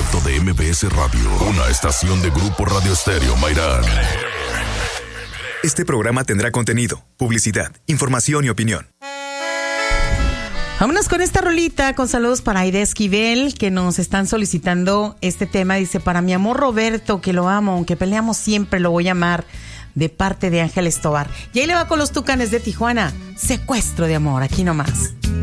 concepto de MBS Radio, una estación de Grupo Radio Estéreo Mairán. Este programa tendrá contenido, publicidad, información y opinión. Vámonos con esta rolita, con saludos para Aide Esquivel, que nos están solicitando este tema. Dice, para mi amor Roberto, que lo amo, aunque peleamos siempre, lo voy a amar, de parte de Ángeles Tobar. Y ahí le va con los Tucanes de Tijuana, Secuestro de amor, aquí nomás.